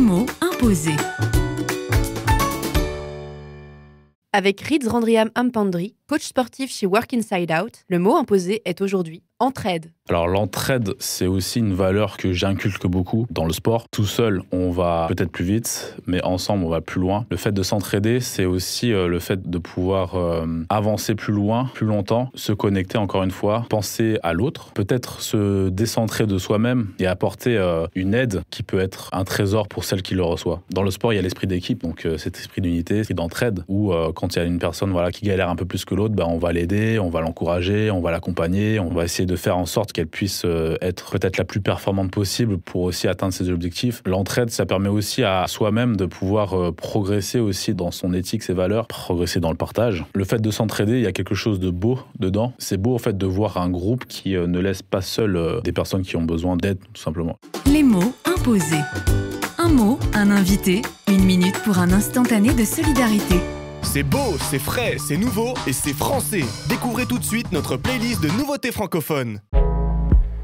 mots imposés. Avec Riz Randriam Ampandri, coach sportif chez Work Inside Out, le mot imposé est aujourd'hui entraide. Alors l'entraide, c'est aussi une valeur que j'inculque beaucoup dans le sport. Tout seul, on va peut-être plus vite, mais ensemble, on va plus loin. Le fait de s'entraider, c'est aussi le fait de pouvoir avancer plus loin, plus longtemps, se connecter encore une fois, penser à l'autre, peut-être se décentrer de soi-même et apporter une aide qui peut être un trésor pour celle qui le reçoit. Dans le sport, il y a l'esprit d'équipe, donc cet esprit d'unité, l'esprit d'entraide, où quand il y a une personne qui galère un peu plus que l'autre, on va l'aider, on va l'encourager, on va l'accompagner, on va essayer de faire en sorte qu'elle puisse être peut-être la plus performante possible pour aussi atteindre ses objectifs. L'entraide, ça permet aussi à soi-même de pouvoir progresser aussi dans son éthique, ses valeurs, progresser dans le partage. Le fait de s'entraider, il y a quelque chose de beau dedans. C'est beau en fait de voir un groupe qui ne laisse pas seul des personnes qui ont besoin d'aide, tout simplement. Les mots imposés. Un mot, un invité, 1 minute pour un instantané de solidarité. C'est beau, c'est frais, c'est nouveau et c'est français. Découvrez tout de suite notre playlist de nouveautés francophones.